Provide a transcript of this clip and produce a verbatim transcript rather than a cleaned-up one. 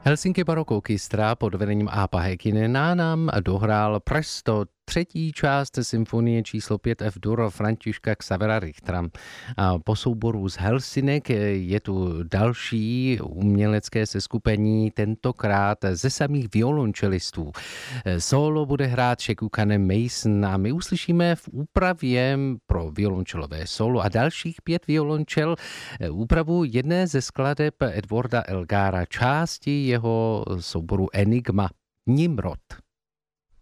Helsinki Baroque Orchestra pod vedením Aapo Heikkinen nám dohrál Presto, třetí část symfonie číslo pět F-dur Františka Xavera Richtera. A po souboru z Helsinek je tu další umělecké seskupení, tentokrát ze samých violončelistů. Solo bude hrát Shekukane Mason a my uslyšíme v úpravě pro violončelové solo a dalších pět violončel úpravu jedné ze skladeb Edwarda Elgara, části jeho souboru Enigma, Nimrod.